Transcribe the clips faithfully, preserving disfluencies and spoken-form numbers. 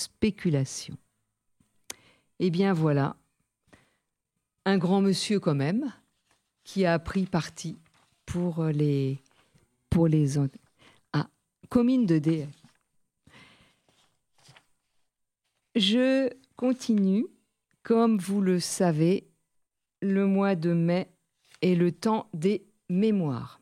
spéculation. Eh bien voilà, un grand monsieur quand même, qui a pris parti pour les... pour les ah, communes de D F. Je continue. Comme vous le savez, le mois de mai est le temps des mémoires.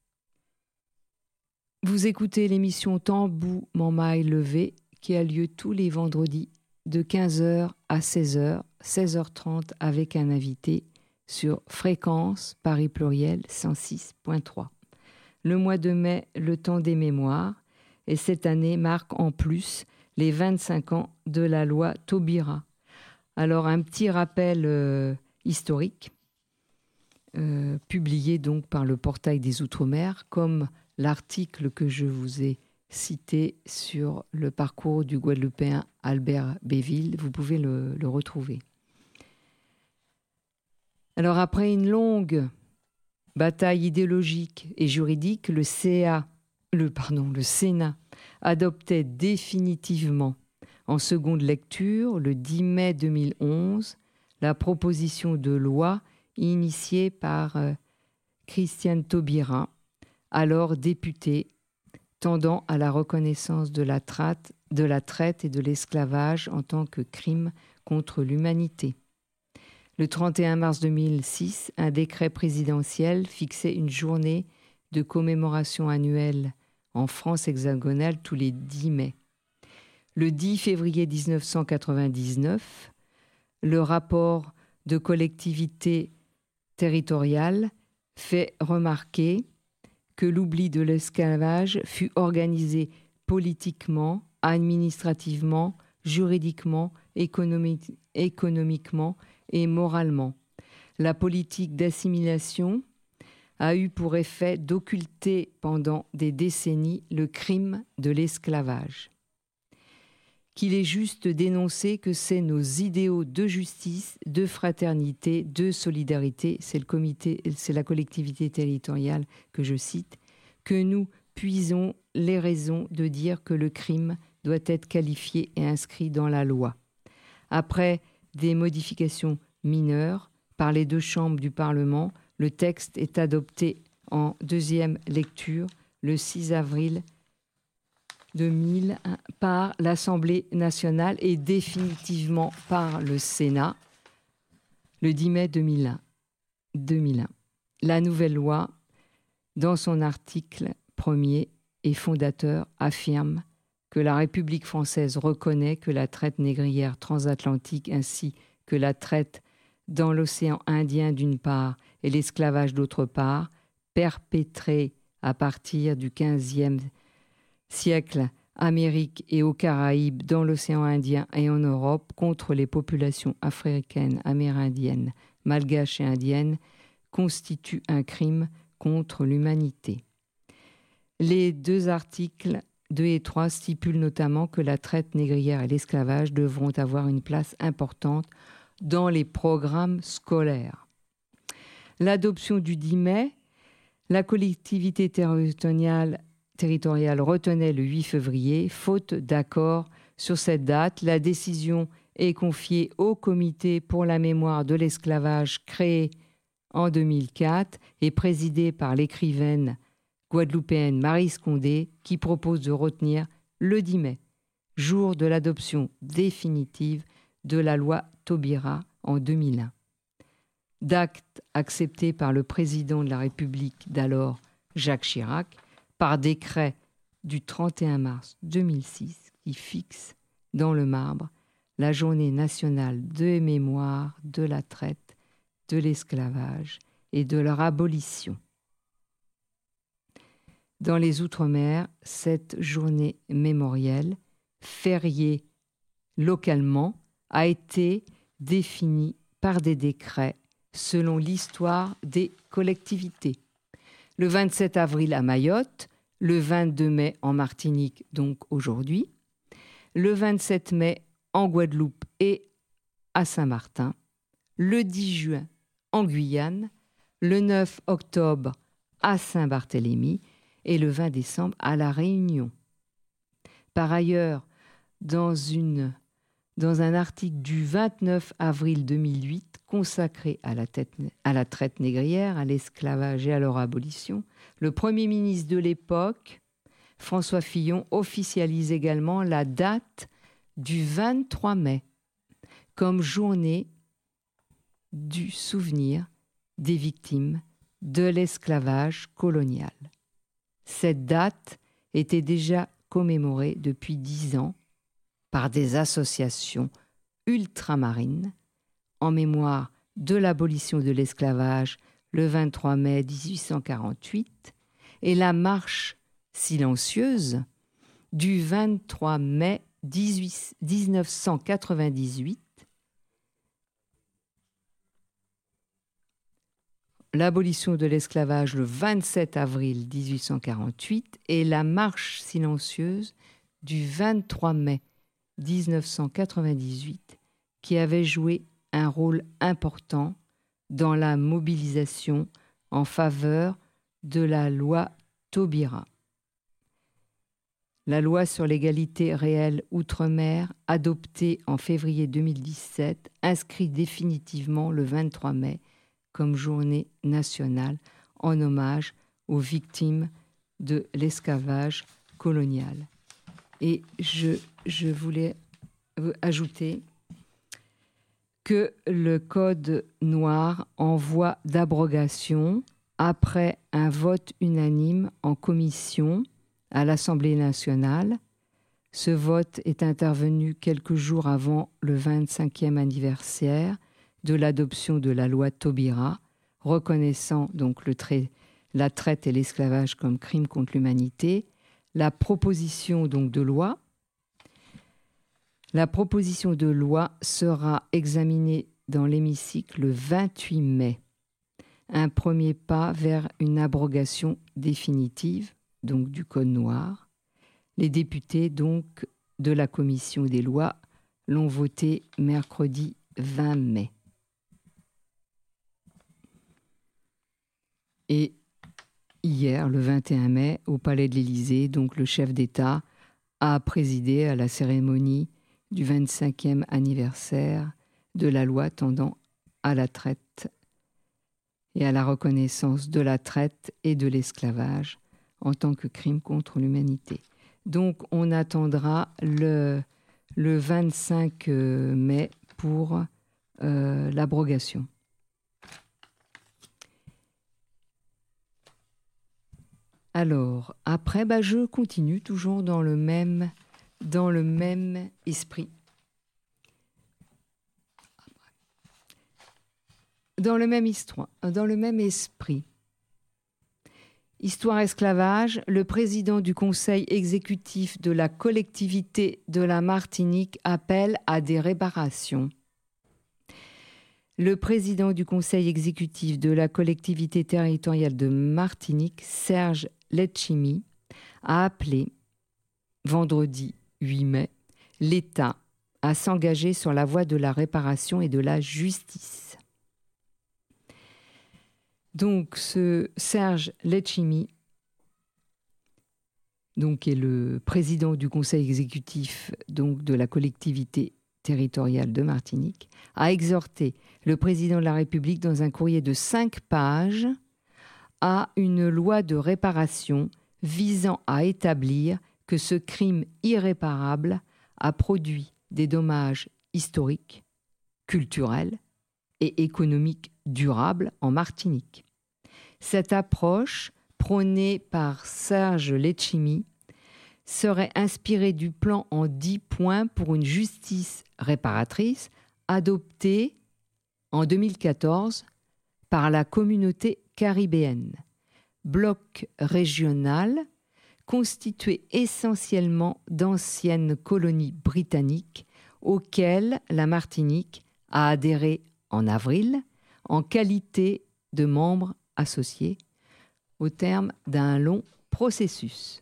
Vous écoutez l'émission Tambou Mammaille Levé qui a lieu tous les vendredis de quinze heures à seize heures, seize heures trente avec un invité sur Fréquence Paris Pluriel cent six point trois. Le mois de mai, le temps des mémoires, et cette année marque en plus les vingt-cinq ans de la loi Taubira. Alors un petit rappel euh, historique, euh, publié donc par le Portail des Outre-mer, comme l'article que je vous ai cité sur le parcours du Guadeloupéen Albert Béville, vous pouvez le, le retrouver. Alors après une longue bataille idéologique et juridique, le, C A, le, pardon, le Sénat adoptait définitivement en seconde lecture, le dix mai deux mille onze, la proposition de loi initiée par euh, Christiane Taubira, alors députée, tendant à la reconnaissance de la, traite, de la traite et de l'esclavage en tant que crime contre l'humanité. Le trente et un mars deux mille six, un décret présidentiel fixait une journée de commémoration annuelle en France hexagonale tous les dix mai. Le dix février dix-neuf cent quatre-vingt-dix-neuf, le rapport de collectivité territoriale fait remarquer que l'oubli de l'esclavage fut organisé politiquement, administrativement, juridiquement, économique, économiquement et moralement. La politique d'assimilation a eu pour effet d'occulter pendant des décennies le crime de l'esclavage. Qu'il est juste d'énoncer que c'est nos idéaux de justice, de fraternité, de solidarité, c'est le comité, c'est la collectivité territoriale que je cite, que nous puisons les raisons de dire que le crime doit être qualifié et inscrit dans la loi. Après des modifications mineures par les deux chambres du Parlement, le texte est adopté en deuxième lecture le six avril deux mille par l'Assemblée nationale et définitivement par le Sénat le dix mai deux mille un. deux mille un. La nouvelle loi, dans son article premier et fondateur, affirme que la République française reconnaît que la traite négrière transatlantique ainsi que la traite dans l'océan Indien d'une part et l'esclavage d'autre part, perpétrés à partir du quinzième siècle Amérique et aux Caraïbes, dans l'océan Indien et en Europe, contre les populations africaines, amérindiennes, malgaches et indiennes, constitue un crime contre l'humanité. Les deux articles deux et trois stipulent notamment que la traite négrière et l'esclavage devront avoir une place importante dans les programmes scolaires. L'adoption du dix mai, la collectivité territoriale territoriale retenait le huit février. Faute d'accord sur cette date, la décision est confiée au Comité pour la mémoire de l'esclavage créé en deux mille quatre et présidé par l'écrivaine guadeloupéenne Maryse Condé, qui propose de retenir le dix mai, jour de l'adoption définitive de la loi Taubira en deux mille un. D'acte accepté par le président de la République d'alors, Jacques Chirac, par décret du trente et un mars deux mille six, qui fixe dans le marbre la journée nationale de mémoire de la traite, de l'esclavage et de leur abolition. Dans les Outre-mer, cette journée mémorielle, fériée localement, a été définie par des décrets selon l'histoire des collectivités. Le vingt-sept avril à Mayotte, le vingt-deux mai en Martinique, donc aujourd'hui, le vingt-sept mai en Guadeloupe et à Saint-Martin, le dix juin en Guyane, le neuf octobre à Saint-Barthélemy et le vingt décembre à La Réunion. Par ailleurs, dans, une, dans un article du vingt-neuf avril deux mille huit consacré à la, tête, à la traite négrière, à l'esclavage et à leur abolition. Le Premier ministre de l'époque, François Fillon, officialise également la date du vingt-trois mai comme journée du souvenir des victimes de l'esclavage colonial. Cette date était déjà commémorée depuis dix ans par des associations ultramarines en mémoire de l'abolition de l'esclavage le vingt-trois mai dix-huit cent quarante-huit et la marche silencieuse du vingt-trois mai dix-neuf cent quatre-vingt-dix-huit, l'abolition de l'esclavage le vingt-sept avril dix-huit cent quarante-huit et la marche silencieuse du vingt-trois mai dix-neuf cent quatre-vingt-dix-huit qui avait joué un rôle important dans la mobilisation en faveur de la loi Taubira. La loi sur l'égalité réelle outre-mer, adoptée en février deux mille dix-sept, inscrit définitivement le vingt-trois mai comme journée nationale en hommage aux victimes de l'esclavage colonial. Et je, je voulais ajouter que le Code noir en voie d'abrogation après un vote unanime en commission à l'Assemblée nationale. Ce vote est intervenu quelques jours avant le vingt-cinquième anniversaire de l'adoption de la loi Taubira, reconnaissant donc le trait, la traite et l'esclavage comme crimes contre l'humanité. La proposition donc de loi, la proposition de loi sera examinée dans l'hémicycle le vingt-huit mai. Un premier pas vers une abrogation définitive donc du Code noir. Les députés donc de la commission des lois l'ont voté mercredi vingt mai. Et hier, le vingt et un mai, au Palais de l'Élysée, donc le chef d'État a présidé à la cérémonie du vingt-cinquième anniversaire de la loi tendant à la traite et à la reconnaissance de la traite et de l'esclavage en tant que crime contre l'humanité. Donc on attendra le, le vingt-cinq mai pour euh, l'abrogation. Alors, après, bah, je continue toujours dans le même, dans le même esprit. Dans le même histoire, dans le même esprit. Histoire esclavage, le président du conseil exécutif de la collectivité de la Martinique appelle à des réparations. Le président du conseil exécutif de la collectivité territoriale de Martinique, Serge Letchimy, a appelé, vendredi huit mai, l'État à s'engager sur la voie de la réparation et de la justice. Donc, ce Serge Letchimy, donc, qui est le président du conseil exécutif donc, de la collectivité territoriale de Martinique, a exhorté le président de la République dans un courrier de cinq pages à une loi de réparation visant à établir que ce crime irréparable a produit des dommages historiques, culturels et économiques durables en Martinique. Cette approche, prônée par Serge Letchimy, serait inspirée du plan en dix points pour une justice réparatrice adopté en deux mille quatorze par la communauté caribéenne, bloc régional constitué essentiellement d'anciennes colonies britanniques auxquelles la Martinique a adhéré en avril en qualité de membre associé au terme d'un long processus.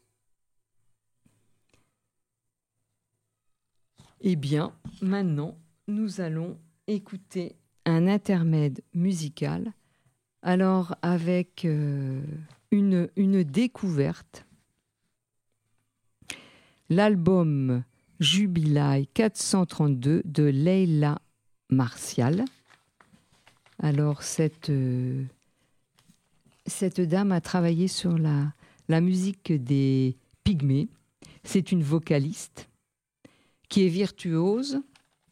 Eh bien, maintenant, nous allons écouter un intermède musical, alors avec euh, une, une découverte. L'album Jubilae quatre cent trente-deux de Leila Martial. Alors, cette, euh, cette dame a travaillé sur la, la musique des Pygmées. C'est une vocaliste qui est virtuose,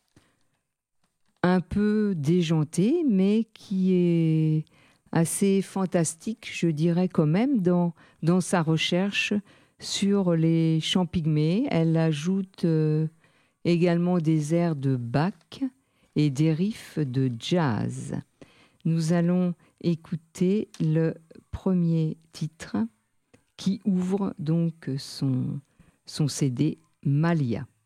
un peu déjantée, mais qui est assez fantastique, je dirais quand même, dans, dans sa recherche sur les chants pygmées. Elle ajoute euh, également des airs de Bach et des riffs de jazz. Nous allons écouter le premier titre qui ouvre donc son, son C D, Malia.